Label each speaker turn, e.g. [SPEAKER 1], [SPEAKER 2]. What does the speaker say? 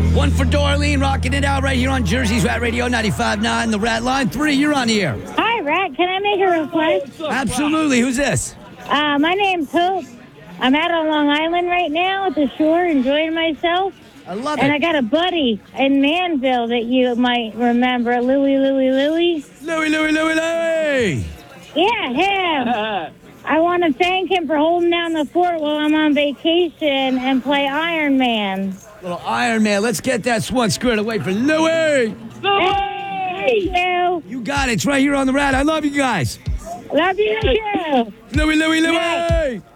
[SPEAKER 1] One for Dorleen, rocking it out right here on Jersey's Rat Radio 95.9, the Rat Line. 3, you're on the air.
[SPEAKER 2] Hi, Rat. Can I make a request?
[SPEAKER 1] Absolutely. Who's this?
[SPEAKER 2] My name's Hope. I'm out on Long Island right now at the shore enjoying myself.
[SPEAKER 1] I love
[SPEAKER 2] And I
[SPEAKER 1] it.
[SPEAKER 2] got a buddy in Manville that you might remember, Louie.
[SPEAKER 1] Louie.
[SPEAKER 2] Yeah, him. I want to thank him for holding down the fort while I'm on vacation and play Iron Man.
[SPEAKER 1] Little Iron Man. Let's get that one squared away for Louie.
[SPEAKER 2] Hey, thank you.
[SPEAKER 1] You got it. It's right here on the Rat. I love you guys.
[SPEAKER 2] Love you too.
[SPEAKER 1] Louie.